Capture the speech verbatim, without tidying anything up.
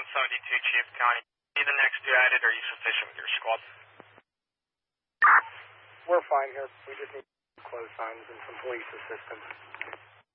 one seventy-two, Chief County. Are you the next two added, or are you sufficient with your squad? We're fine here. We just need close signs and some police assistance.